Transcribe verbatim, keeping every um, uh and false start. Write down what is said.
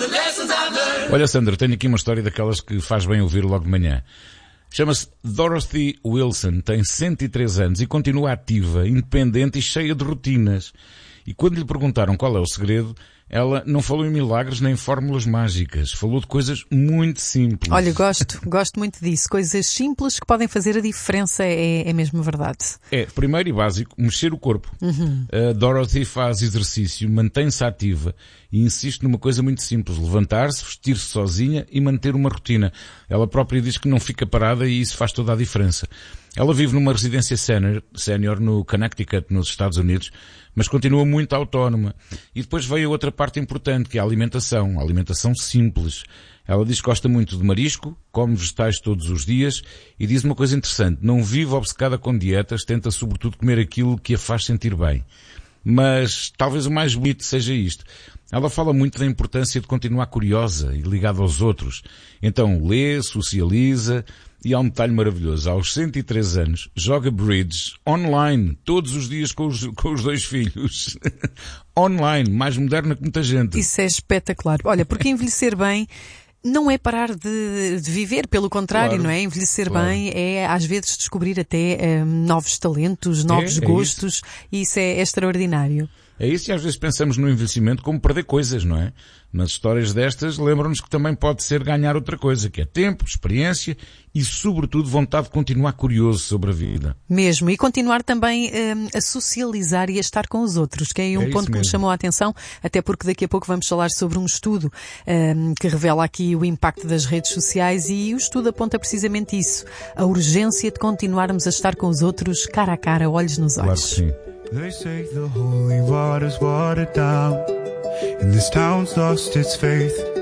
Olha, Sandra, tenho aqui uma história daquelas que faz bem ouvir logo de manhã. Chama-se Dorothy Wilson, tem cento e três anos e continua ativa, independente e cheia de rotinas. E quando lhe perguntaram qual é o segredo, ela não falou em milagres nem em fórmulas mágicas. Falou de coisas muito simples. Olha, gosto, gosto muito disso. Coisas simples que podem fazer a diferença, é, é mesmo verdade. É, primeiro e básico, mexer o corpo. Uhum. A Dorothy faz exercício, mantém-se ativa e insiste numa coisa muito simples. Levantar-se, vestir-se sozinha e manter uma rotina. Ela própria diz que não fica parada e isso faz toda a diferença. Ela vive numa residência sénior no Connecticut, nos Estados Unidos, mas continua muito autónoma. E depois veio outra parte importante, que é a alimentação. A alimentação simples. Ela diz que gosta muito de marisco, come vegetais todos os dias e diz uma coisa interessante. Não vive obcecada com dietas, tenta sobretudo comer aquilo que a faz sentir bem. Mas talvez o mais bonito seja isto. Ela fala muito da importância de continuar curiosa e ligada aos outros. Então lê, socializa e há um detalhe maravilhoso. Aos cento e três anos joga bridge online todos os dias com os, com os dois filhos. Online, mais moderna que muita gente. Isso é espetacular. Olha, porque envelhecer bem não é parar de, de viver, pelo contrário, Claro, não é? Envelhecer claro. bem é às vezes descobrir até um, novos talentos, novos é gostos e isso é, é extraordinário. É isso, e às vezes pensamos no envelhecimento como perder coisas, não é? Nas histórias destas lembram-nos que também pode ser ganhar outra coisa, que é tempo, experiência e sobretudo vontade de continuar curioso sobre a vida. Mesmo, e continuar também um, a socializar e a estar com os outros, que é um É ponto isso que me mesmo. chamou a atenção, até porque daqui a pouco vamos falar sobre um estudo um, que revela aqui o impacto das redes sociais e o estudo aponta precisamente isso, a urgência de continuarmos a estar com os outros cara a cara, olhos nos Claro olhos. que sim. They say the holy water's watered down, and this town's lost its faith.